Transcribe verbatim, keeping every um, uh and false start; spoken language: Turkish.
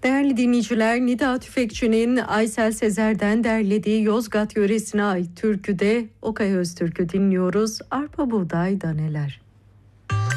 Değerli dinleyiciler, Nida Tüfekçi'nin Aysel Sezer'den derlediği Yozgat yöresine ait türküde Okay Öztürk'ü dinliyoruz. Arpa buğday daneler.